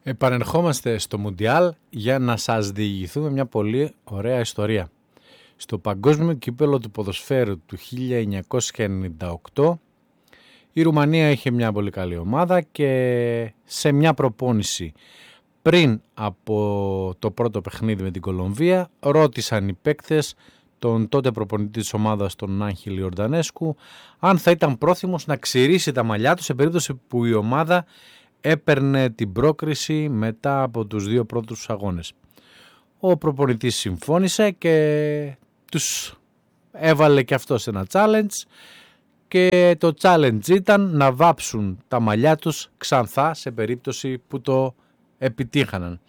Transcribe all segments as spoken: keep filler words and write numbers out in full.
Επανερχόμαστε στο Μουντιάλ για να σας διηγηθούμε μια πολύ ωραία ιστορία. Στο παγκόσμιο κύπελλο του ποδοσφαίρου του χίλια εννιακόσια ενενήντα οκτώ η Ρουμανία είχε μια πολύ καλή ομάδα και σε μια προπόνηση πριν από το πρώτο παιχνίδι με την Κολομβία ρώτησαν οι παίκτες τον τότε προπονητή της ομάδας, τον Άγχελ Ιορδανέσκου, αν θα ήταν πρόθυμος να ξηρίσει τα μαλλιά του σε περίπτωση που η ομάδα έπαιρνε την πρόκριση μετά από τους δύο πρώτους αγώνες. Ο προπονητής συμφώνησε και τους έβαλε και αυτός ένα challenge και το challenge ήταν να βάψουν τα μαλλιά τους ξανθά σε περίπτωση που το επιτύχαναν.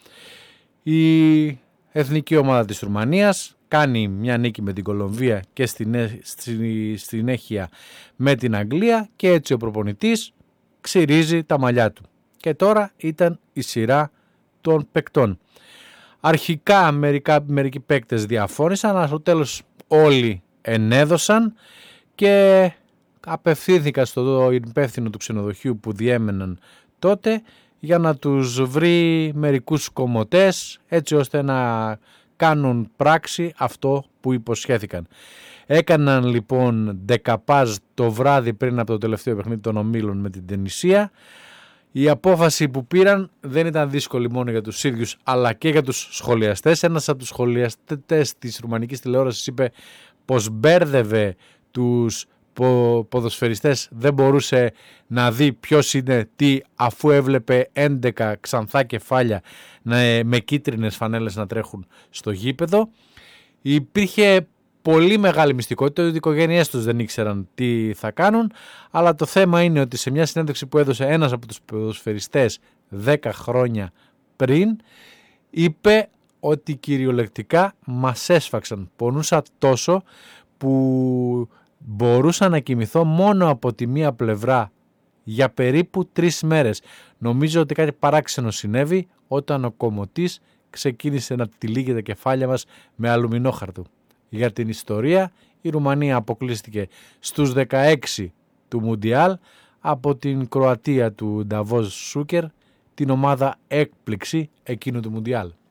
Η εθνική ομάδα της Ρουμανίας κάνει μια νίκη με την Κολομβία και στη συνέχεια με την Αγγλία και έτσι ο προπονητής ξυρίζει τα μαλλιά του. Και τώρα ήταν η σειρά των παικτών. Αρχικά μερικά, μερικοί παίκτες διαφώνησαν, αλλά στο τέλος όλοι ενέδωσαν και απευθύνθηκαν στο υπεύθυνο του ξενοδοχείου που διέμεναν τότε για να τους βρει μερικούς κομμωτές έτσι ώστε να κάνουν πράξη αυτό που υποσχέθηκαν. Έκαναν λοιπόν δεκαπάζ το βράδυ πριν από το τελευταίο παιχνίδι των ομίλων με την Τινησία. Η απόφαση που πήραν δεν ήταν δύσκολη μόνο για τους ίδιους αλλά και για τους σχολιαστές. Ένας από τους σχολιαστές της ρουμανικής τηλεόρασης είπε πως μπέρδευε τους ποδοσφαιριστές, δεν μπορούσε να δει ποιος είναι τι αφού έβλεπε έντεκα ξανθά κεφάλια με κίτρινες φανέλες να τρέχουν στο γήπεδο. Υπήρχε πολύ μεγάλη μυστικότητα, ότι οι οικογένειές τους δεν ήξεραν τι θα κάνουν, αλλά το θέμα είναι ότι σε μια συνέντευξη που έδωσε ένας από τους ποδοσφαιριστές δέκα χρόνια πριν, είπε ότι κυριολεκτικά μας έσφαξαν. Πονούσα τόσο που μπορούσα να κοιμηθώ μόνο από τη μία πλευρά για περίπου τρεις μέρες. Νομίζω ότι κάτι παράξενο συνέβη όταν ο κομμωτής ξεκίνησε να τυλίγει τα κεφάλια μας με αλουμινόχαρτο. Για την ιστορία, η Ρουμανία αποκλείστηκε στους δεκαέξι του Μουντιάλ από την Κροατία του Νταβόζ Σούκερ, την ομάδα έκπληξη εκείνου του Μουντιάλ.